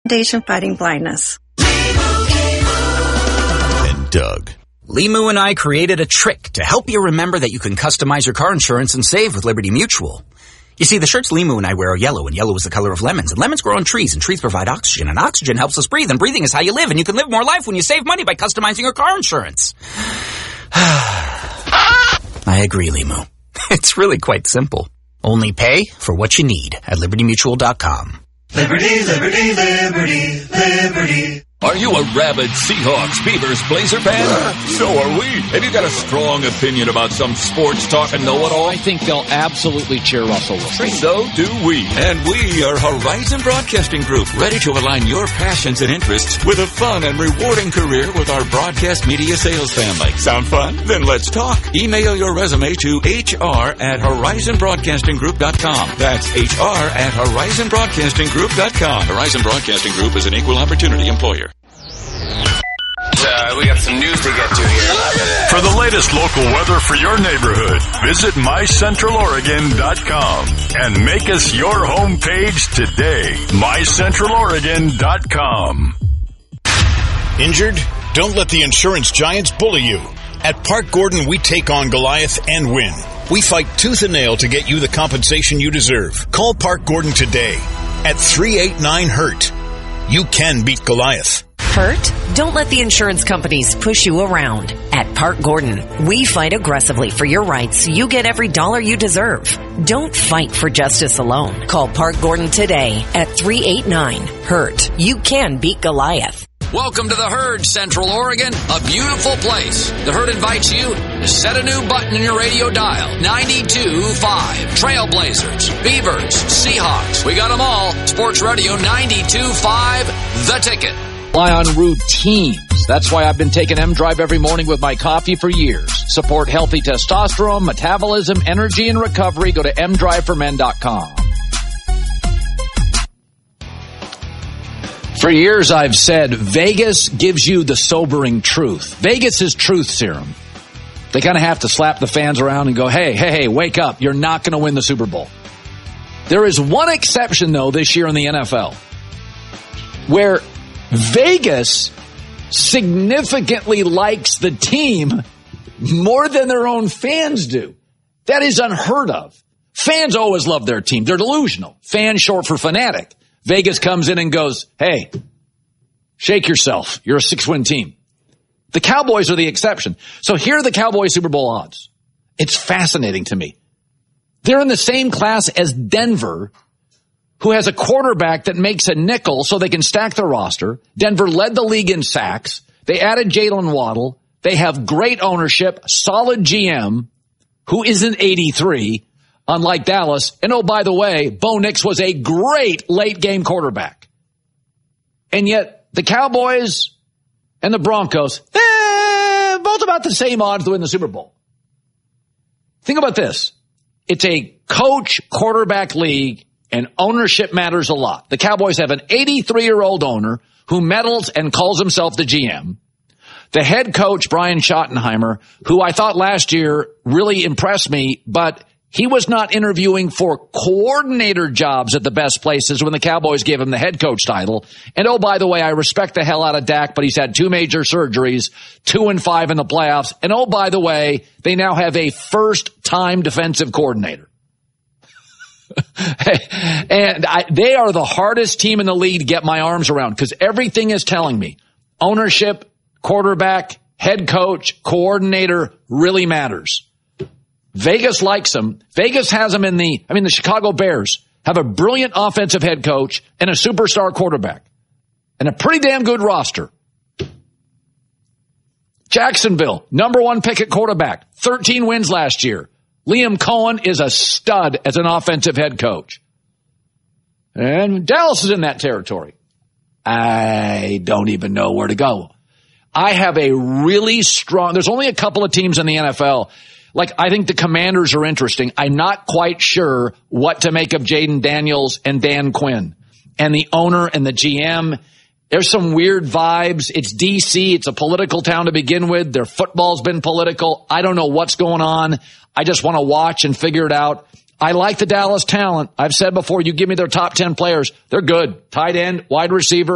Foundation Fighting Blindness. And Doug. Limu and I created a trick to help you remember that you can customize your car insurance and save with Liberty Mutual. You see, the shirts Limu and I wear are yellow, and yellow is the color of lemons, and lemons grow on trees, and trees provide oxygen, and oxygen helps us breathe, and breathing is how you live, and you can live more life when you save money by customizing your car insurance. I agree, Limu. It's really quite simple. Only pay for what you need at libertymutual.com. Liberty, liberty, liberty, liberty. Are you a rabid Seahawks, Beavers, Blazer fan? So are we. Have you got a strong opinion about some sports talk and know-it-all? I think they'll absolutely cheer Russell Wilson. So do we. And we are Horizon Broadcasting Group, ready to align your passions and interests with a fun and rewarding career with our broadcast media sales family. Sound fun? Then let's talk. Email your resume to hr@horizonbroadcastinggroup.com. That's hr@horizonbroadcastinggroup.com. Horizon Broadcasting Group is an equal opportunity employer. We got some news to get to here. For the latest local weather for your neighborhood, visit mycentraloregon.com and make us your homepage today. mycentraloregon.com. Injured? Don't let the insurance giants bully you. At Park Gordon, we take on Goliath and win. We fight tooth and nail to get you the compensation you deserve. Call Park Gordon today at 389-HURT. You can beat Goliath. Hurt? Don't let the insurance companies push you around. At Park Gordon, we fight aggressively for your rights so you get every dollar you deserve. Don't fight for justice alone. Call Park Gordon today at 389-HURT. You can beat Goliath. Welcome to the Herd, Central Oregon, a beautiful place. The Herd invites you to set a new button in your radio dial. 92.5. Trailblazers, Beavers, Seahawks. We got them all. Sports Radio 92.5, The Ticket. Rely on routines. That's why I've been taking M-Drive every morning with my coffee for years. Support healthy testosterone, metabolism, energy, and recovery. Go to mdriveformen.com. For years, I've said Vegas gives you the sobering truth. Vegas is truth serum. They kind of have to slap the fans around and go, hey, wake up. You're not going to win the Super Bowl. There is one exception, though, this year in the NFL, where Vegas significantly likes the team more than their own fans do. That is unheard of. Fans always love their team. They're delusional. Fan short for fanatic. Vegas comes in and goes, hey, shake yourself. You're a 6-win team. The Cowboys are the exception. So here are the Cowboys Super Bowl odds. It's fascinating to me. They're in the same class as Denver, who has a quarterback that makes a nickel so they can stack their roster. Denver led the league in sacks. They added Jalen Waddle. They have great ownership, solid GM, who isn't 83, unlike Dallas. And oh, by the way, Bo Nix was a great late-game quarterback. And yet the Cowboys and the Broncos, both about the same odds to win the Super Bowl. Think about this. It's a coach-quarterback league, and ownership matters a lot. The Cowboys have an 83-year-old owner who meddles and calls himself the GM. The head coach, Brian Schottenheimer, who I thought last year really impressed me, but he was not interviewing for coordinator jobs at the best places when the Cowboys gave him the head coach title. And oh, by the way, I respect the hell out of Dak, but he's had 2 major surgeries, 2-5 in the playoffs. And oh, by the way, they now have a first-time defensive coordinator. And they are the hardest team in the league to get my arms around because everything is telling me ownership, quarterback, head coach, coordinator really matters. Vegas likes them. Vegas has them the Chicago Bears have a brilliant offensive head coach and a superstar quarterback and a pretty damn good roster. Jacksonville, number 1 pick at quarterback, 13 wins last year. Liam Cohen is a stud as an offensive head coach. And Dallas is in that territory. I don't even know where to go. I have a really strong, there's only a couple of teams in the NFL. Like, I think the Commanders are interesting. I'm not quite sure what to make of Jaden Daniels and Dan Quinn. And the owner and the GM, there's some weird vibes. It's D.C. It's a political town to begin with. Their football's been political. I don't know what's going on. I just want to watch and figure it out. I like the Dallas talent. I've said before, you give me their top 10 players. They're good. Tight end, wide receiver.